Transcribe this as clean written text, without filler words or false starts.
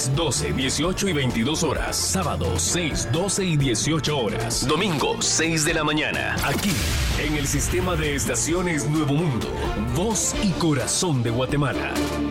6, 12, 18 y 22 horas. Sábados 6, 12 y 18 horas. Domingo 6 de la mañana. Aquí, en el sistema de estaciones Nuevo Mundo. Voz y corazón de Guatemala.